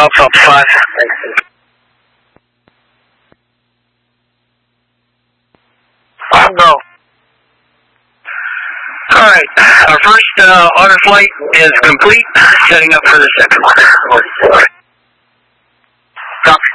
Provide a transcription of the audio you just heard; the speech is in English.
Alpha 5. Go. Alright, our first auto flight is complete. Setting up for the second one. Copy.